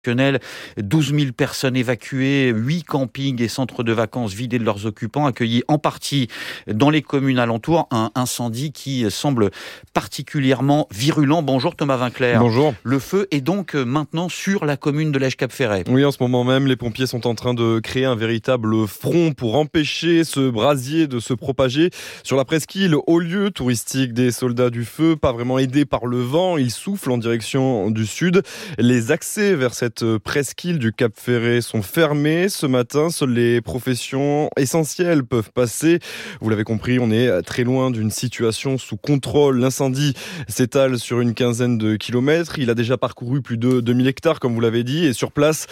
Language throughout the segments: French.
12 000 personnes évacuées, 8 campings et centres de vacances vidés de leurs occupants, accueillis en partie dans les communes alentours. Un incendie qui semble particulièrement virulent. Bonjour Thomas Vinclair. Bonjour. Le feu est donc maintenant sur la commune de Lège-Cap-Ferret. Oui, en ce moment même, les pompiers sont en train de créer un véritable front pour empêcher ce brasier de se propager. Sur la presqu'île, haut lieu touristique des soldats du feu, pas vraiment aidés par le vent, ils soufflent en direction du sud. Les accès vers cette presqu'île du Cap Ferret sont fermés ce matin. Seules les professions essentielles peuvent passer. Vous l'avez compris, on est très loin d'une situation sous contrôle. L'incendie s'étale sur une quinzaine de kilomètres. Il a déjà parcouru plus de 2000 hectares, comme vous l'avez dit. Et sur place,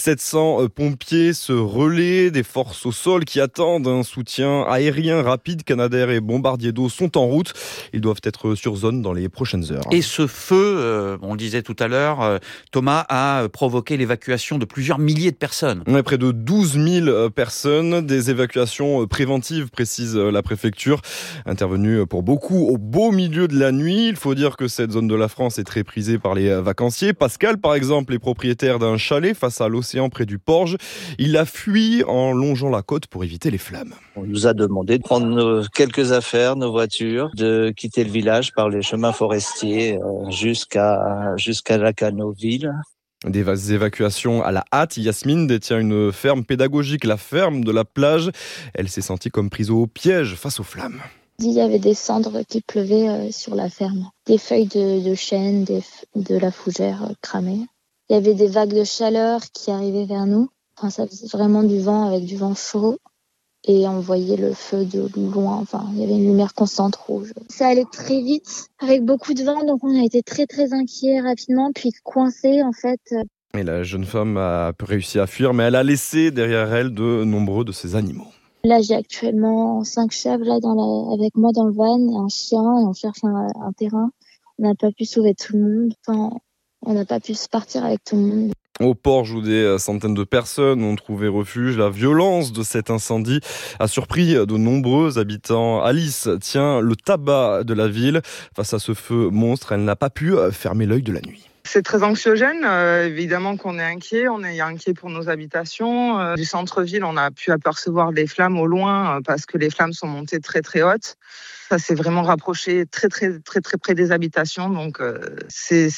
700 pompiers se relaient. Des forces au sol qui attendent un soutien aérien rapide. Canadair et bombardiers d'eau sont en route. Ils doivent être sur zone dans les prochaines heures. Et ce feu, on le disait tout à l'heure, Thomas, a provoqué l'évacuation de plusieurs milliers de personnes. Ouais, près de 12 000 personnes, des évacuations préventives, précise la préfecture, intervenues pour beaucoup au beau milieu de la nuit. Il faut dire que cette zone de la France est très prisée par les vacanciers. Pascal, par exemple, est propriétaire d'un chalet face à l'océan près du Porge. Il a fui en longeant la côte pour éviter les flammes. On nous a demandé de prendre quelques affaires, nos voitures, de quitter le village par les chemins forestiers jusqu'à Lacanoville. Des évacuations à la hâte. Yasmine détient une ferme pédagogique, la ferme de la plage. Elle s'est sentie comme prise au piège face aux flammes. Il y avait des cendres qui pleuvaient sur la ferme. Des feuilles de chêne, de la fougère cramées. Il y avait des vagues de chaleur qui arrivaient vers nous. Enfin, ça faisait vraiment du vent avec du vent chaud. Et on voyait le feu de loin. Enfin, il y avait une lumière constante rouge. Ça allait très vite, avec beaucoup de vent, donc on a été très très inquiets rapidement, puis coincés en fait. Et la jeune femme a réussi à fuir, mais elle a laissé derrière elle de nombreux de ses animaux. Là, j'ai actuellement 5 chèvres là, avec moi dans le van, et un chien, et on cherche un terrain. On n'a pas pu sauver tout le monde. Enfin, on n'a pas pu se partir avec tout le monde. Au Porge, où des centaines de personnes ont trouvé refuge, la violence de cet incendie a surpris de nombreux habitants. Alice tient le tabac de la ville. Face à ce feu monstre, elle n'a pas pu fermer l'œil de la nuit. C'est très anxiogène, évidemment qu'on est inquiet. On est inquiet pour nos habitations. Du centre-ville, on a pu apercevoir des flammes au loin parce que les flammes sont montées très très hautes. Ça s'est vraiment rapproché très très très très près des habitations, donc c'est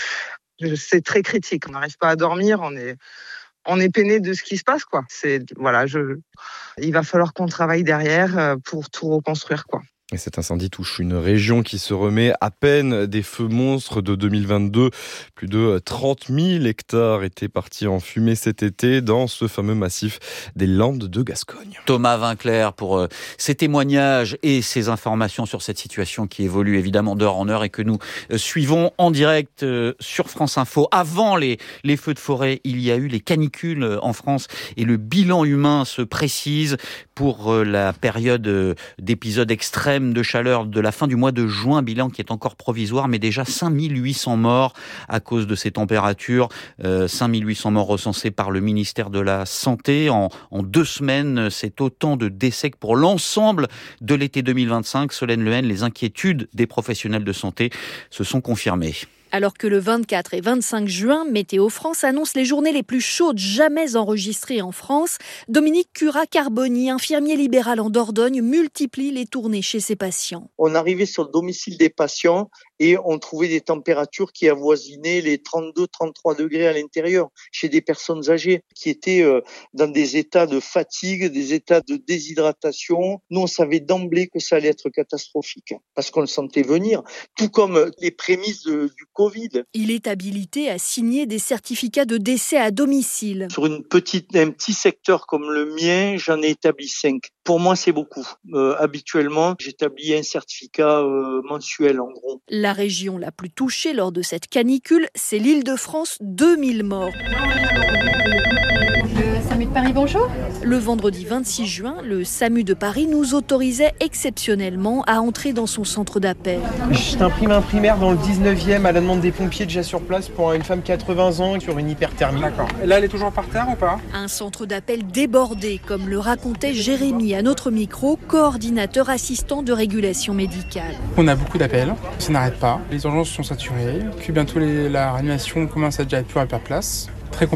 très critique. On n'arrive pas à dormir. On est peiné de ce qui se passe, quoi. Il va falloir qu'on travaille derrière pour tout reconstruire, quoi. Et cet incendie touche une région qui se remet à peine des feux monstres de 2022. Plus de 30 000 hectares étaient partis en fumée cet été dans ce fameux massif des Landes de Gascogne. Thomas Vinclair pour ces témoignages et ces informations sur cette situation qui évolue évidemment d'heure en heure et que nous suivons en direct sur France Info. Avant les feux de forêt, il y a eu les canicules en France et le bilan humain se précise pour la période d'épisodes extrêmes de chaleur de la fin du mois de juin, bilan qui est encore provisoire, mais déjà 5800 morts à cause de ces températures, 5800 morts recensés par le ministère de la Santé. En 2 semaines, c'est autant de décès que pour l'ensemble de l'été 2025. Solène Lehen, les inquiétudes des professionnels de santé se sont confirmées. Alors que le 24 et 25 juin, Météo France annonce les journées les plus chaudes jamais enregistrées en France. Dominique Curat-Carboni, infirmier libéral en Dordogne, multiplie les tournées chez ses patients. On arrivait sur le domicile des patients et on trouvait des températures qui avoisinaient les 32-33 degrés à l'intérieur chez des personnes âgées qui étaient dans des états de fatigue, des états de déshydratation. Nous, on savait d'emblée que ça allait être catastrophique parce qu'on le sentait venir, tout comme les prémices du Covid. Il est habilité à signer des certificats de décès à domicile. Sur un petit secteur comme le mien, j'en ai établi 5. Pour moi, c'est beaucoup. Habituellement, j'établis un certificat mensuel, en gros. La région la plus touchée lors de cette canicule, c'est l'Île-de-France, 2000 morts. Le SAMU de Paris, bonjour. Le vendredi 26 juin, le SAMU de Paris nous autorisait exceptionnellement à entrer dans son centre d'appel. Je t'imprime un primaire dans le 19e à la demande des pompiers déjà sur place pour une femme 80 ans sur une hyperthermie. D'accord. Et là, elle est toujours par terre ou pas ? Un centre d'appel débordé, comme le racontait Jérémy à notre micro, coordinateur assistant de régulation médicale. On a beaucoup d'appels, ça n'arrête pas. Les urgences sont saturées, puis bientôt la réanimation commence à déjà être plus à place. Très compliqué.